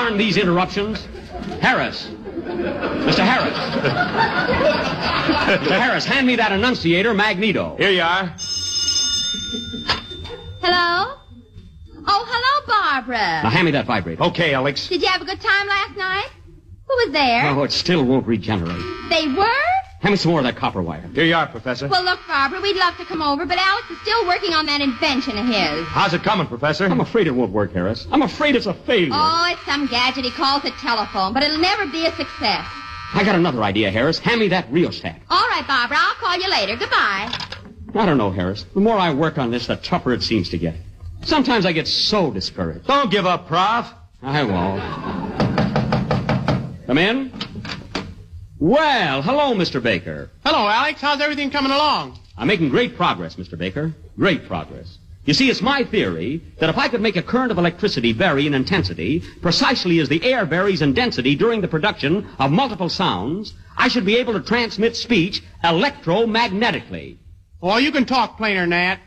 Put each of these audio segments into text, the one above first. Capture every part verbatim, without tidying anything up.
darn these interruptions. Harris. Mister Harris. Mister Harris, hand me that annunciator, Magneto. Here you are. Hello? Oh, hello, Barbara. Now, hand me that vibrator. Okay, Alex. Did you have a good time last night? Who was there? Oh, it still won't regenerate. They were? Hand me some more of that copper wire. Here you are, Professor. Well, look, Barbara, we'd love to come over, but Alex is still working on that invention of his. How's it coming, Professor? I'm afraid it won't work, Harris. I'm afraid it's a failure. Oh, it's some gadget he calls a telephone, but it'll never be a success. I got another idea, Harris. Hand me that rheostat. All right, Barbara, I'll call you later. Goodbye. I don't know, Harris. The more I work on this, the tougher it seems to get. Sometimes I get so discouraged. Don't give up, Prof. I won't. Come in. Well, hello, Mister Baker. Hello, Alex. How's everything coming along? I'm making great progress, Mister Baker. Great progress. You see, it's my theory that if I could make a current of electricity vary in intensity precisely as the air varies in density during the production of multiple sounds, I should be able to transmit speech electromagnetically. Oh, you can talk plainer than that.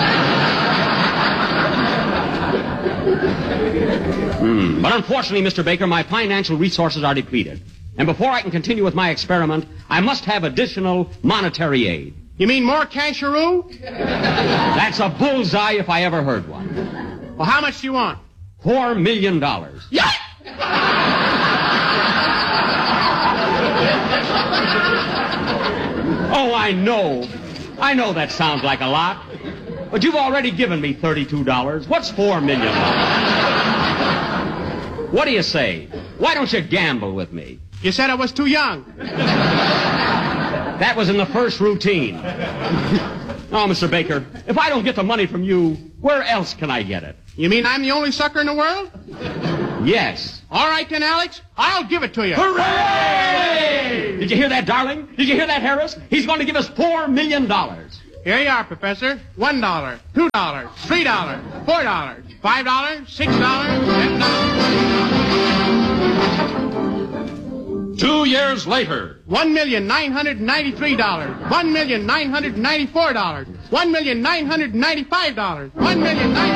Hmm. But unfortunately, Mister Baker, my financial resources are depleted. And before I can continue with my experiment, I must have additional monetary aid. You mean more casheroo? That's a bullseye if I ever heard one. Well, how much do you want? Four million dollars. Yeah! Oh, I know. I know that sounds like a lot. But you've already given me thirty-two dollars. What's four million dollars? What do you say? Why don't you gamble with me? You said I was too young. That was in the first routine. Oh, Mister Baker, if I don't get the money from you, where else can I get it? You mean I'm the only sucker in the world? Yes. All right, then, Alex. I'll give it to you. Hooray! Did you hear that, darling? Did you hear that, Harris? He's going to give us four million dollars. Here you are, Professor. One dollar, two dollars, three dollars, four dollars, five dollars, six dollars, ten dollars. Two years later. One million nine hundred ninety-three dollars. One million nine hundred ninety-four dollars. One million nine hundred ninety-five dollars. One million nine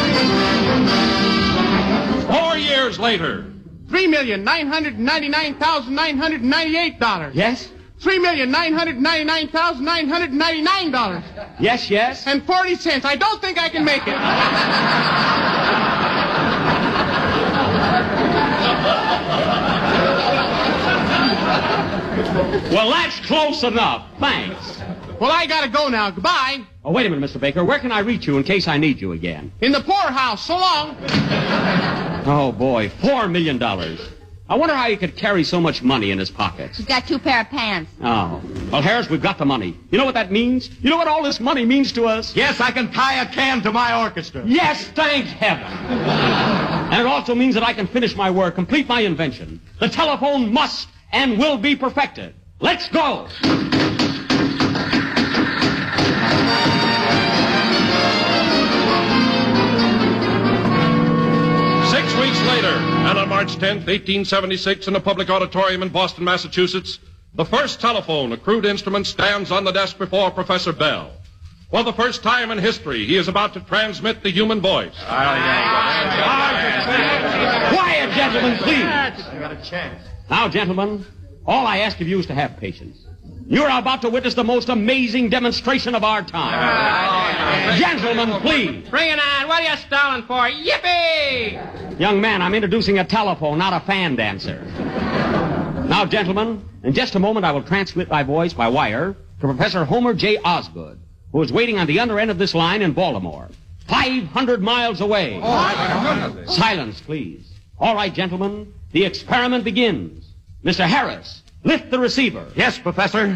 hundred. Four years later. Three million nine hundred ninety-nine thousand nine hundred ninety-eight dollars. Yes? Three million nine hundred ninety-nine thousand nine hundred ninety-nine dollars. Yes, yes. And forty cents. I don't think I can make it. Well, that's close enough. Thanks. Well, I gotta go now. Goodbye. Oh, wait a minute, Mister Baker. Where can I reach you in case I need you again? In the poorhouse. So long. Oh, boy. Four million dollars. I wonder how he could carry so much money in his pockets. He's got two pair of pants. Oh. Well, Harris, we've got the money. You know what that means? You know what all this money means to us? Yes, I can tie a can to my orchestra. Yes, thank heaven. And it also means that I can finish my work, complete my invention. The telephone must and will be perfected. Let's go. Six weeks later, and on March tenth, eighteen seventy-six, in a public auditorium in Boston, Massachusetts, the first telephone, a crude instrument, stands on the desk before Professor Bell. For the first time in history, he is about to transmit the human voice. Quiet, gentlemen, please. I got a chance. Now, gentlemen, all I ask of you is to have patience. You're about to witness the most amazing demonstration of our time. Gentlemen, please. Bring it on. What are you stalling for? Yippee! Young man, I'm introducing a telephone, not a fan dancer. Now, gentlemen, in just a moment I will transmit my voice by wire to Professor Homer J. Osgood, who is waiting on the other end of this line in Baltimore, five hundred miles away. Oh, Silence, please. All right, gentlemen, the experiment begins. Mister Harris, lift the receiver. Yes, Professor.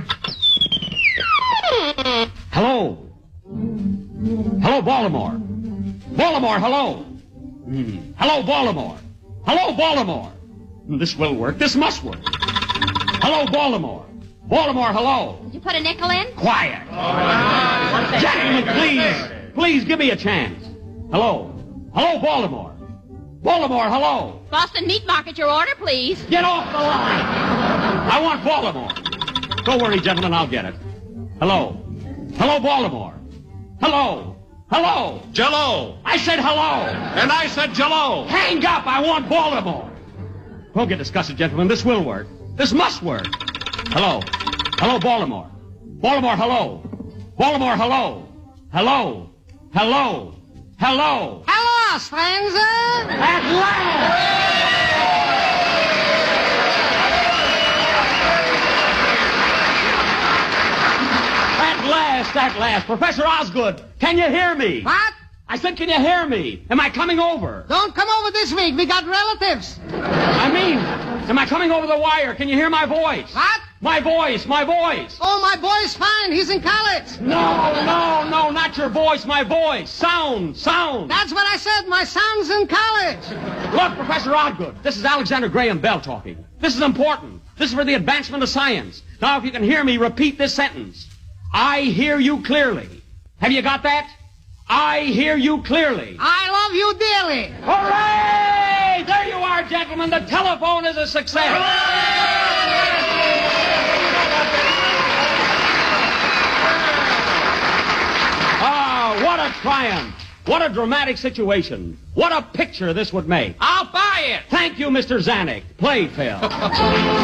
Hello. Hello, Baltimore. Baltimore, hello. Hmm. Hello, Baltimore. Hello, Baltimore. This will work. This must work. Hello, Baltimore. Baltimore, hello. Did you put a nickel in? Quiet. Gentlemen, please. Please give me a chance. Hello. Hello, Baltimore. Baltimore, hello. Boston Meat Market, your order, please. Get off the line. I want Baltimore. Don't worry, gentlemen, I'll get it. Hello. Hello, Baltimore. Hello. Hello. Jello. I said hello. And I said Jello. Hang up. I want Baltimore. Don't get disgusted, gentlemen. This will work. This must work. Hello. Hello, Baltimore. Baltimore, hello. Baltimore, hello. Hello. Hello. Hello. Hello, stranger. At last! At last, at last. Professor Osgood, can you hear me? What? I said, can you hear me? Am I coming over? Don't come over this week. We got relatives. I mean, am I coming over the wire? Can you hear my voice? What? My voice, my voice. Oh, my boy's fine. He's in college. No, no, no, not your voice, my voice. Sound, sound. That's what I said. My son's in college. Look, Professor Osgood, this is Alexander Graham Bell talking. This is important. This is for the advancement of science. Now, if you can hear me, repeat this sentence. I hear you clearly. Have you got that? I hear you clearly. I love you dearly. Hooray! There you are, gentlemen. The telephone is a success. Ah, what a triumph. What a dramatic situation. What a picture this would make. I'll buy it. Thank you, Mister Zanuck. Play, Phil.